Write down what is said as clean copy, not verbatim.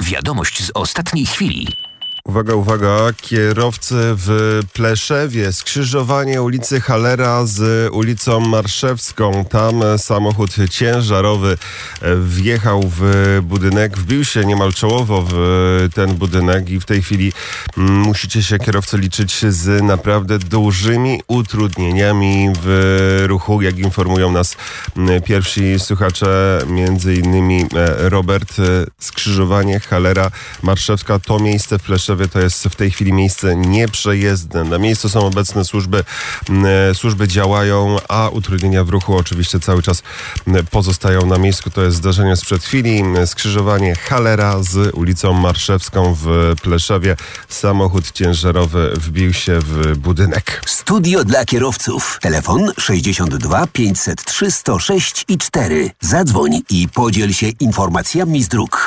Wiadomość z ostatniej chwili. Uwaga, uwaga, kierowcy w Pleszewie, skrzyżowanie ulicy Hallera z ulicą Marszewską. Tam samochód ciężarowy wjechał w budynek, wbił się niemal czołowo w ten budynek i w tej chwili musicie się, kierowcy, liczyć z naprawdę dużymi utrudnieniami w ruchu, jak informują nas pierwsi słuchacze, między innymi Robert. Skrzyżowanie Hallera Marszewska, to miejsce w Pleszewie to jest w tej chwili miejsce nieprzejezdne. Na miejscu są obecne służby działają, a utrudnienia w ruchu oczywiście cały czas pozostają na miejscu. To jest zdarzenie sprzed chwili. Skrzyżowanie Hallera z ulicą Marszewską w Pleszewie. Samochód ciężarowy wbił się w budynek. Studio dla kierowców. Telefon 62 503 106 i 4. Zadzwoń i podziel się informacjami z dróg.